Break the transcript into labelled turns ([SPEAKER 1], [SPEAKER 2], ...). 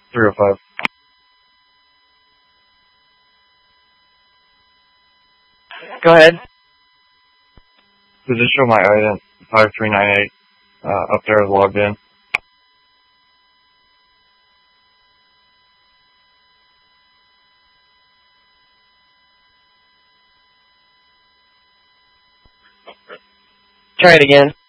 [SPEAKER 1] 305.
[SPEAKER 2] Go ahead.
[SPEAKER 1] So just show my ident 5398 up there logged in.
[SPEAKER 2] Try it again.